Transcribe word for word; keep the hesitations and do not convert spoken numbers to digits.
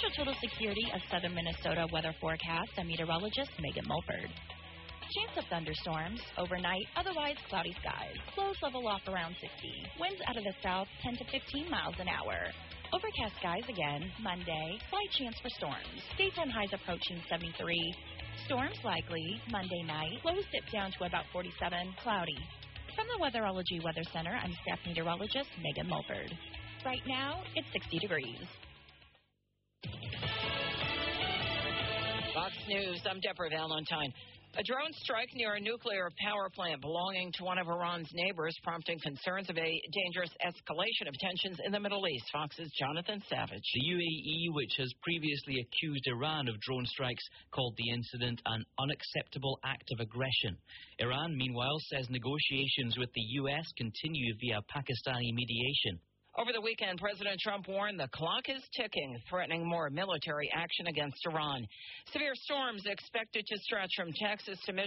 the total security of southern Minnesota weather forecast, I'm meteorologist Megan Mulford. Chance of thunderstorms. Overnight, otherwise cloudy skies. Lows level off around sixty. Winds out of the south, ten to fifteen miles an hour. Overcast skies again. Monday, slight chance for storms. Daytime highs approaching seventy-three. Storms likely. Monday night, lows dip down to about forty-seven. Cloudy. From the Weatherology Weather Center, I'm staff meteorologist Megan Mulford. Right now, it's sixty degrees. Fox News, I'm Deborah Valentine. A drone strike near a nuclear power plant belonging to one of Iran's neighbors, prompting concerns of a dangerous escalation of tensions in the Middle East. Fox's Jonathan Savage. The U A E, which has previously accused Iran of drone strikes, called the incident an unacceptable act of aggression. Iran, meanwhile, says negotiations with the U S continue via Pakistani mediation. Over the weekend, President Trump warned the clock is ticking, threatening more military action against Iran. Severe storms expected to stretch from Texas to Michigan.